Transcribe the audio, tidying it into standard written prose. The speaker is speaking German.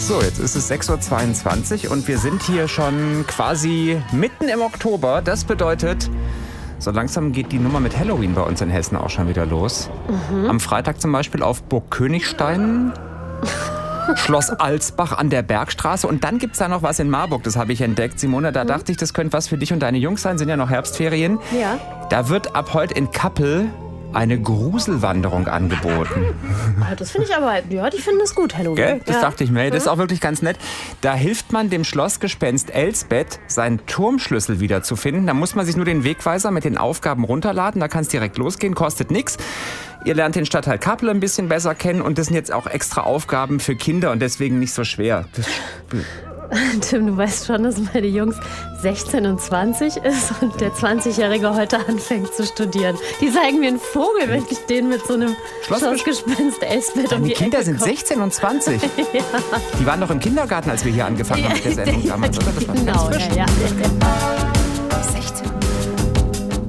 So, jetzt ist es 6:22 Uhr und wir sind hier schon quasi mitten im Oktober. Das bedeutet, so langsam geht die Nummer mit Halloween bei uns in Hessen auch schon wieder los. Am Freitag zum Beispiel auf Burg Königstein, Schloss Alsbach an der Bergstraße und dann gibt es da noch was in Marburg, das habe ich entdeckt. Simone, da dachte ich, das könnte was für dich und deine Jungs sein, sind ja noch Herbstferien. Ja. Da wird ab heute in Kappel eine Gruselwanderung angeboten. Das finde ich aber, ja, die finden das gut, Halloween. Gell? Das ja. dachte ich mir, das ist auch wirklich ganz nett. Da hilft man dem Schlossgespenst Elsbeth, seinen Turmschlüssel wiederzufinden. Da muss man sich nur den Wegweiser mit den Aufgaben runterladen, da kann es direkt losgehen, kostet nichts. Ihr lernt den Stadtteil Kappel ein bisschen besser kennen und das sind jetzt auch extra Aufgaben für Kinder und deswegen nicht so schwer. Tim, du weißt schon, dass meine Jungs 16 und 20 ist und der 20-Jährige heute anfängt zu studieren. Die zeigen mir einen Vogel, wenn ich den mit so einem Schlossgespenst Elsbeth um die Ecke Kinder sind komme. 16 und 20. Ja. Die waren doch im Kindergarten, als wir hier angefangen haben mit der Sendung damals, oder? Das war Genau, ganz frisch. ja.